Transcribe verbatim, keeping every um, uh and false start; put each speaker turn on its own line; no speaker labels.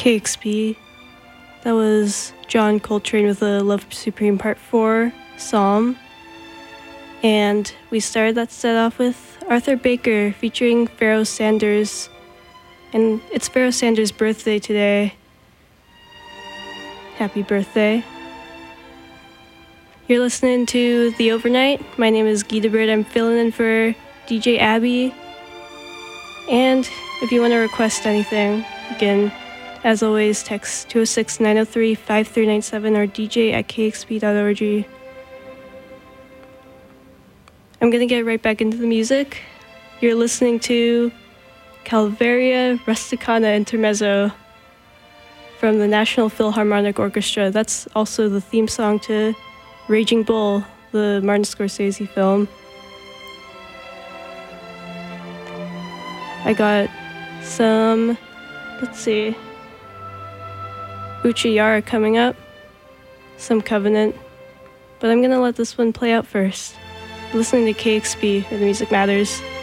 K X P. That was John Coltrane with the Love Supreme Part four Psalm. And we started that set off with Arthur Baker featuring Pharoah Sanders. And it's Pharoah Sanders' birthday today. Happy birthday. You're listening to The Overnight. My name is Gita Bird. I'm filling in for D J Abby. And if you want to request anything, again, as always, text two oh six, nine oh three, five three nine seven or d j at k x p dot org. I'm going to get right back into the music. You're listening to Calvaria Rusticana Intermezzo from the National Philharmonic Orchestra. That's also the theme song to Raging Bull, the Martin Scorsese film. I got some, let's see, Uchi Yara coming up, some Covenant, but I'm gonna let this one play out first. Listening to K X P, where the music matters.